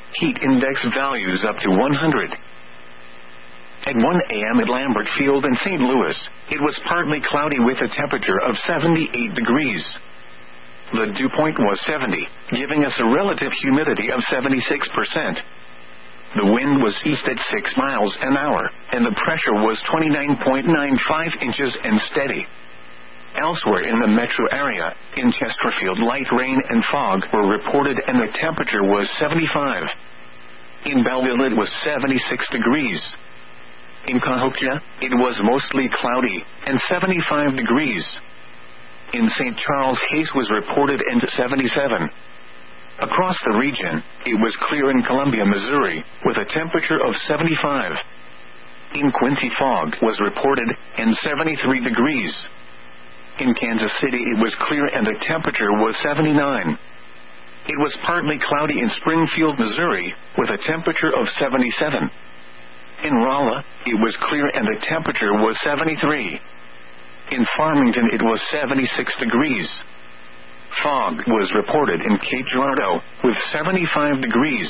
Heat index values up to 100. At 1 a.m. at Lambert Field in St. Louis, it was partly cloudy with a temperature of 78 degrees. The dew point was 70, giving us a relative humidity of 76%. The wind was east at 6 miles an hour, and the pressure was 29.95 inches and steady. Elsewhere in the metro area, in Chesterfield, light rain and fog were reported and the temperature was 75. In Belleville it was 76 degrees. In Cahokia, it was mostly cloudy and 75 degrees. In St. Charles, haze was reported and 77. Across the region, it was clear in Columbia, Missouri, with a temperature of 75. In Quincy, fog was reported and 73 degrees. In Kansas City, it was clear and the temperature was 79. It was partly cloudy in Springfield, Missouri, with a temperature of 77. In Rolla, it was clear and the temperature was 73. In Farmington, it was 76 degrees. Fog was reported in Cape Girardeau, with 75 degrees.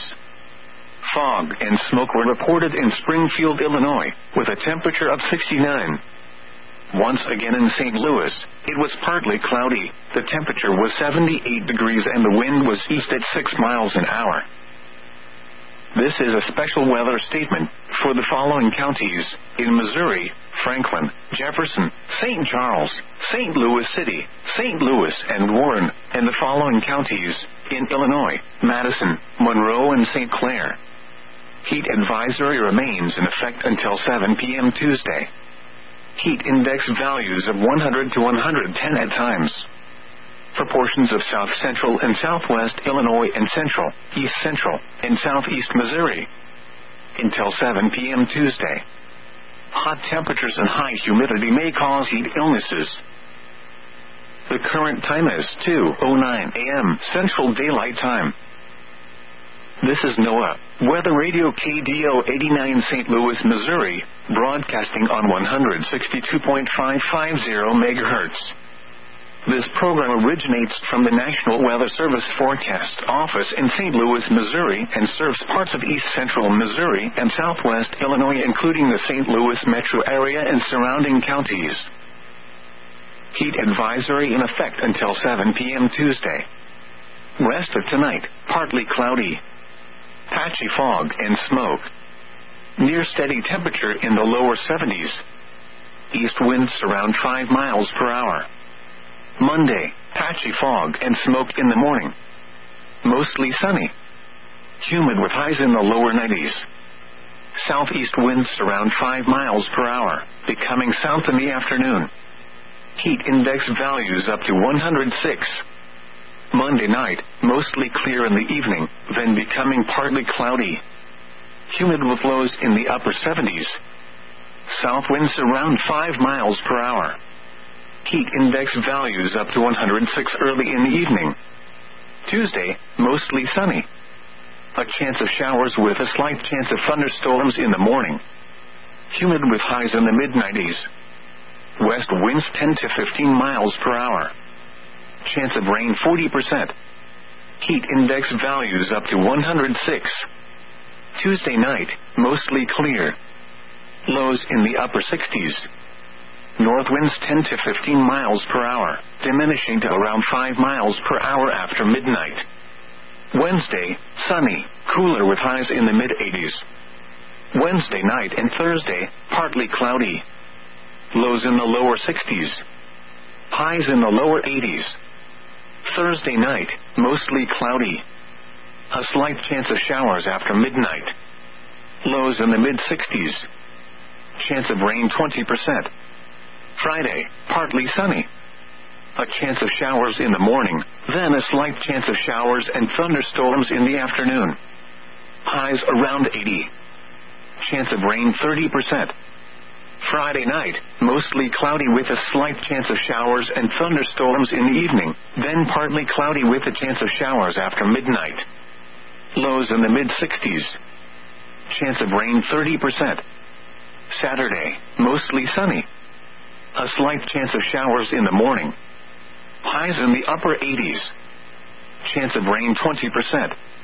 Fog and smoke were reported in Springfield, Illinois, with a temperature of 69. Once again in St. Louis, it was partly cloudy, the temperature was 78 degrees and the wind was east at 6 miles an hour. This is a special weather statement for the following counties: in Missouri, Franklin, Jefferson, St. Charles, St. Louis City, St. Louis and Warren, and the following counties: in Illinois, Madison, Monroe and St. Clair. Heat advisory remains in effect until 7 p.m. Tuesday. Heat index values of 100 to 110 at times. For portions of south central and southwest Illinois and central, east central, and southeast Missouri. Until 7 p.m. Tuesday. Hot temperatures and high humidity may cause heat illnesses. The current time is 2:09 a.m. Central Daylight Time. This is NOAA Weather Radio KDO 89 St. Louis, Missouri, broadcasting on 162.550 MHz. This program originates from the National Weather Service Forecast Office in St. Louis, Missouri, and serves parts of east central Missouri and southwest Illinois, including the St. Louis metro area and surrounding counties. Heat advisory in effect until 7 p.m. Tuesday. Rest of tonight, partly cloudy. Patchy fog and smoke. Near steady temperature in the lower 70s. East winds around 5 miles per hour. Monday, patchy fog and smoke in the morning. Mostly sunny. Humid with highs in the lower 90s. Southeast winds around 5 miles per hour, becoming south in the afternoon. Heat index values up to 106. Monday night, mostly clear in the evening, then becoming partly cloudy. Humid with lows in the upper 70s. South winds around 5 miles per hour. Heat index values up to 106 early in the evening. Tuesday, mostly sunny. A chance of showers with a slight chance of thunderstorms in the morning. Humid with highs in the mid-90s. West winds 10 to 15 miles per hour. Chance of rain 40%. Heat index values up to 106. Tuesday night, mostly clear. Lows in the upper 60s. North winds 10 to 15 miles per hour, diminishing to around 5 miles per hour after midnight. Wednesday, sunny, cooler with highs in the mid-80s. Wednesday night and Thursday, partly cloudy. Lows in the lower 60s. Highs in the lower 80s. Thursday night, mostly cloudy. A slight chance of showers after midnight. Lows in the mid-60s. Chance of rain 20%. Friday, partly sunny. A chance of showers in the morning, then a slight chance of showers and thunderstorms in the afternoon. Highs around 80. Chance of rain 30%. Friday night, mostly cloudy with a slight chance of showers and thunderstorms in the evening, then partly cloudy with a chance of showers after midnight. Lows in the mid-60s. Chance of rain 30%. Saturday, mostly sunny. A slight chance of showers in the morning. Highs in the upper 80s. Chance of rain 20%.